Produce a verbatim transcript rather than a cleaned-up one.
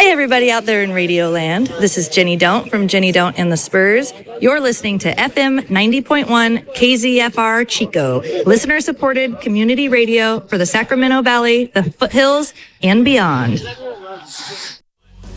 Hi, everybody out there in Radio Land. This is Jenny Don't from Jenny Don't and the Spurs. You're listening to F M ninety point one K Z F R Chico, listener-supported community radio for the Sacramento Valley, the foothills, and beyond.